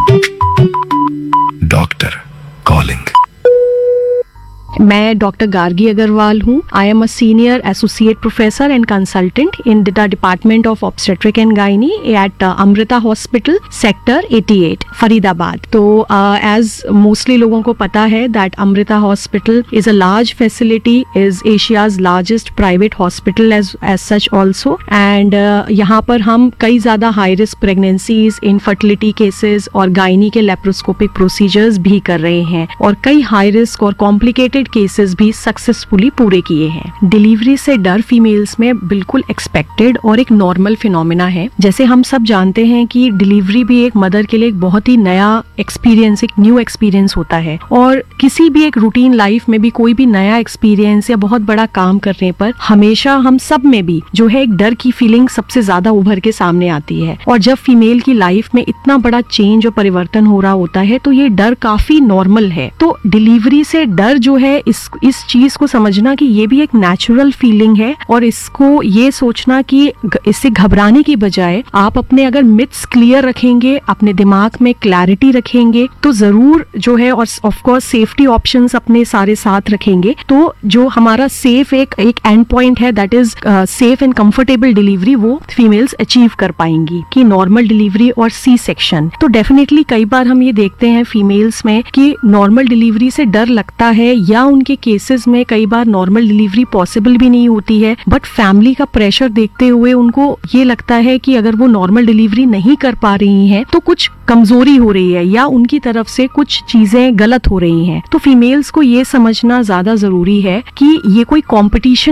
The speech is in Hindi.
Doctor calling. मैं डॉक्टर गार्गी अग्रवाल हूँ। I am a senior associate professor and consultant in the department of obstetric and gynae eight Amrita hospital sector 88 Faridabad. तो एज मोस्टली लोगों को पता है that Amrita hospital is a large facility, is Asia's largest private hospital as such also, and यहाँ पर हम कई ज्यादा high risk pregnancies, infertility cases और गायनी के लेप्रोस्कोपिक प्रोसीजर्स भी कर रहे हैं और कई हाई रिस्क और कॉम्प्लिकेटेड केसेस भी सक्सेसफुली पूरे किए हैं। डिलीवरी से डर फीमेल्स में बिल्कुल एक्सपेक्टेड और एक नॉर्मल फिनोमिना है। जैसे हम सब जानते हैं कि डिलीवरी भी एक मदर के लिए एक बहुत ही नया एक्सपीरियंस, एक न्यू एक्सपीरियंस होता है, और किसी भी एक रूटीन लाइफ में भी कोई भी नया एक्सपीरियंस या बहुत बड़ा काम करने पर हमेशा हम सब में भी जो है एक डर की फीलिंग सबसे ज्यादा उभर के सामने आती है। और जब फीमेल की लाइफ में इतना बड़ा चेंज और परिवर्तन हो रहा होता है तो ये डर काफी नॉर्मल है। तो डिलीवरी से डर जो है इस चीज को समझना कि ये भी एक नेचुरल फीलिंग है, और इसको ये सोचना कि इससे घबराने की बजाय आप अपने अगर मिथ्स क्लियर रखेंगे, अपने दिमाग में क्लैरिटी रखेंगे तो जरूर जो है, और ऑफ कोर्स सेफ्टी ऑप्शंस अपने सारे साथ रखेंगे, तो जो हमारा सेफ एक एंड पॉइंट है that is safe and comfortable delivery वो फीमेल्स अचीव कर पाएंगी। कि नॉर्मल डिलीवरी और सी सेक्शन, तो डेफिनेटली कई बार हम ये देखते हैं फीमेल्स में कि नॉर्मल डिलीवरी से डर लगता है, या उनके केसेस में कई बार नॉर्मल डिलीवरी पॉसिबल भी नहीं होती है, बट फैमिली का प्रेशर देखते हुए उनको ये लगता है कि अगर वो नॉर्मल डिलीवरी नहीं कर पा रही हैं तो कुछ कमजोरी हो रही है या उनकी तरफ से कुछ चीजें गलत हो रही हैं। तो फीमेल्स को ये समझना ज्यादा जरूरी है कि ये कोई कॉम्पिटिशन